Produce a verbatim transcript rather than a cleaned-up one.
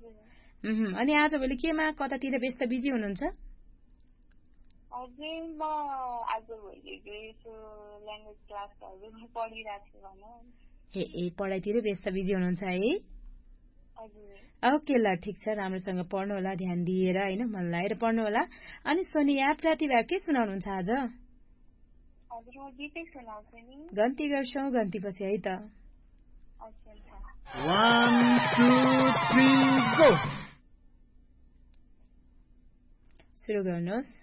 अनि आजभोलि केमा कतातिर व्यस्त बिजी हुनुहुन्छ? हजुर म आजभोलि यसो ल्याङ्ग्वेज क्लासहरु पढिरहेको छु भनौँ। ए ए पढाइतिर व्यस्त बिजी हुनुहुन्छ है? हजुर। ओके ल ठिक छ, राम्रोसँग पढ्नु होला, ध्यान दिएर हैन, मन लगाएर पढ्नु होला। अनि सोनिया प्रतिभा के सुनाउनुहुन्छ आज? हजुर म गीतै सुनाउँछु नि। गन्ती गर्छौं, गन्ती पछि है त। one two three go सुरु गर्नुहोस्।